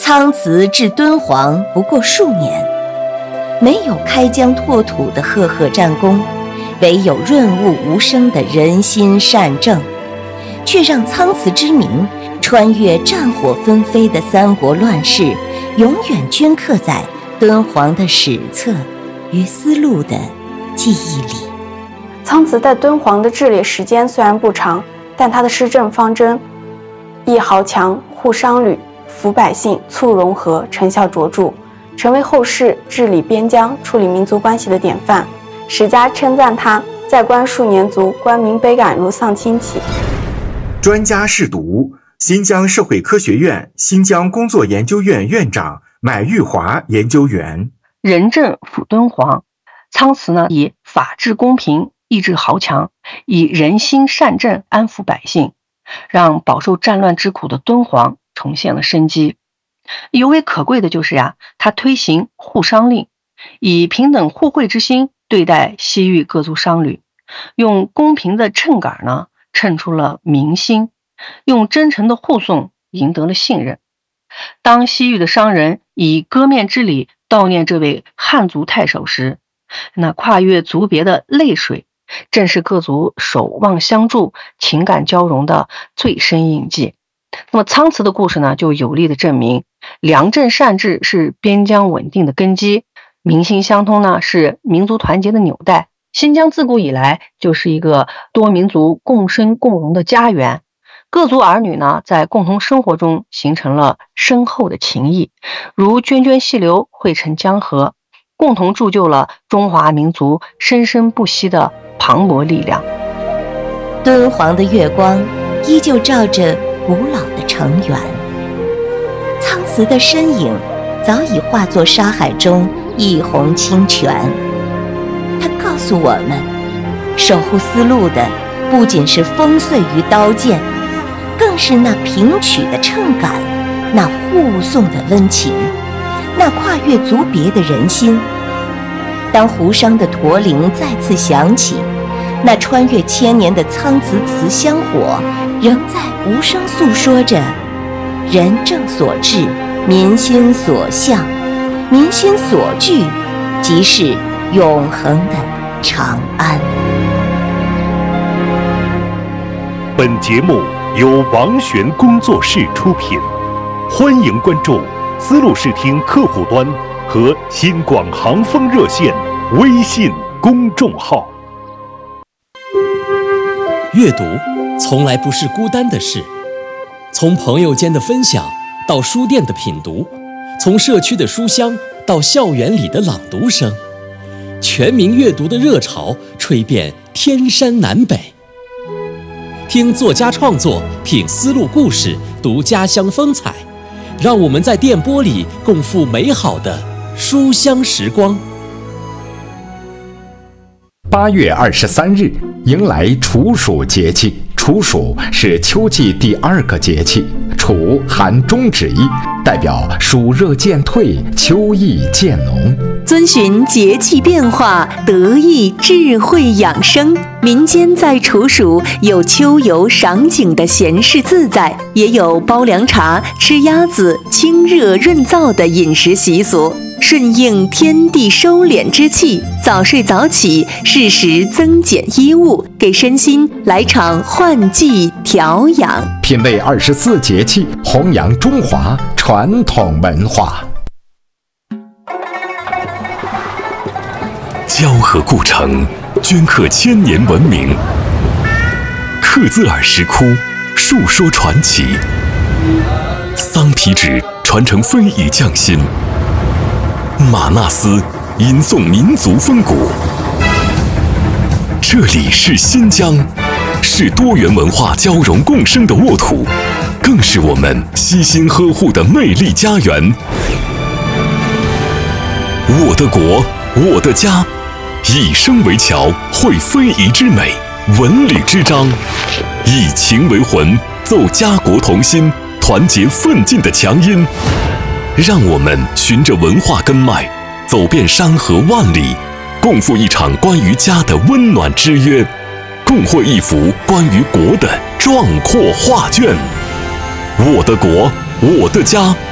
苍茨至敦煌不过数年，没有开疆拓土的赫赫战功，唯有润物无声的人心善政，却让苍茨之名穿越战火纷飞的三国乱世，永远镌刻在敦煌的史册与丝路的记忆里。 苍茨在敦煌的治理时间虽然不长，但他的施政方针一豪强，护商旅，抚百姓，促融合，成效卓著，成为后世治理边疆、处理民族关系的典范。史家称赞他在官数年足，官民悲感如丧亲戚。 专家试读新疆社会科学院新疆工作研究院院长买玉华研究员。 仁政抚敦煌，苍茨呢以法治公平抑制豪强，以人心善政安抚百姓，让饱受战乱之苦的敦煌重现了生机。尤为可贵的就是他推行互商令，以平等互惠之心对待西域各族商旅，用公平的秤杆呢称出了民心，用真诚的护送赢得了信任。当西域的商人以割面之礼悼念这位汉族太守时，那跨越族别的泪水正是各族守望相助、情感交融的最深印记。那么苍茨的故事呢，就有力的证明良政善治是边疆稳定的根基，民心相通呢是民族团结的纽带。新疆自古以来就是一个多民族共生共荣的家园，各族儿女呢在共同生活中形成了深厚的情谊，如涓涓细流汇成江河，共同铸就了中华民族生生不息的磅礴力量。 敦煌的月光依旧照着古老的城垣，苍茨的身影早已化作沙海中一泓清泉。他告诉我们，守护丝路的不仅是烽燧与刀剑，更是那平曲的秤杆，那护送的温情，那跨越族别的人心。当湖上的驼铃再次响起，那穿越千年的苍茨瓷香火仍在无声诉说着人政所至，民心所向，民心所聚，即是永恒的长安。 本节目由王璇工作室出品，欢迎关注丝路视听客户端和新广航风热线微信公众号。 阅读从来不是孤单的事，从朋友间的分享到书店的品读，从社区的书香到校园里的朗读声，全民阅读的热潮吹遍天山南北。听作家创作，品丝路故事，读家乡风采，让我们在电波里共赴美好的书香时光。 8月23日迎来处暑节气，处暑是秋季第2个节气，处含中指意，代表暑热渐退，秋意渐浓。 遵循节气变化，得意智慧养生。民间在处暑有秋游赏景的闲适自在，也有煲凉茶、吃鸭子、清热润燥的饮食习俗。顺应天地收敛之气，早睡早起，适时增减衣物，给身心来场换季调养。 品味24节气，弘扬中华传统文化。 交河故城镌刻千年文明，克孜尔石窟述说传奇，桑皮纸传承非遗匠心，玛纳斯吟诵民族风骨。这里是新疆，是多元文化交融共生的沃土，更是我们悉心呵护的魅力家园。我的国，我的家，以声为桥，绘非遗之美，文旅之章，以情为魂，奏家国同心，团结奋进的强音。让我们循着文化根脉，走遍山河万里，共赴一场关于家的温暖之约，共绘一幅关于国的壮阔画卷。我的国，我的家，